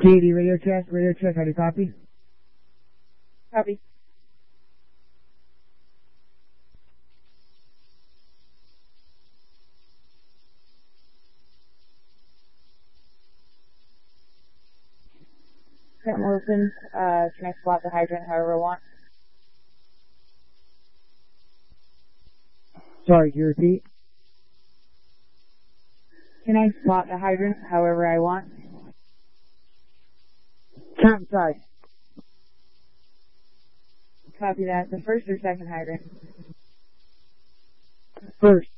Katie, radio check, how do you copy? Copy. Curtain open. Can I swap the hydrant however I want? Sorry, can you repeat? Can I swap the hydrant however I want? Count inside. Copy that. The first or second hydrant? First.